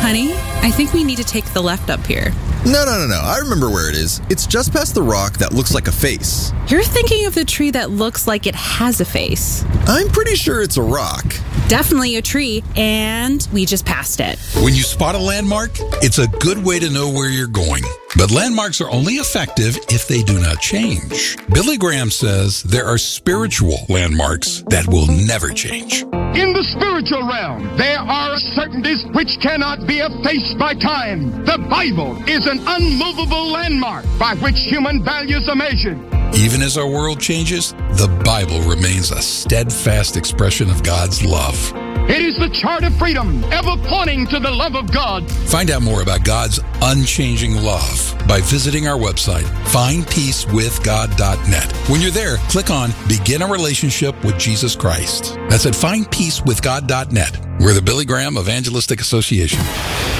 Honey, I think we need to take the left up here. No. I remember where it is. It's just past the rock that looks like a face. You're thinking of the tree that looks like it has a face. I'm pretty sure it's a rock. Definitely a tree, and we just passed it. When you spot a landmark, it's a good way to know where you're going. But landmarks are only effective if they do not change. Billy Graham says there are spiritual landmarks that will never change. In the spiritual realm, there are certainties which cannot be effaced by time. The Bible is an unmovable landmark by which human values are measured. Even as our world changes, the Bible remains a steadfast expression of God's love. It is the chart of freedom, ever pointing to the love of God. Find out more about God's unchanging love by visiting our website, findpeacewithgod.net. When you're there, click on Begin a Relationship with Jesus Christ. That's at findpeacewithgod.net. We're the Billy Graham Evangelistic Association.